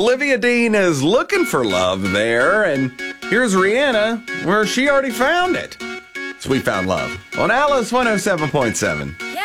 Olivia Dean is looking for love there, and here's Rihanna, where she already found it. So we found love on Alice 107.7.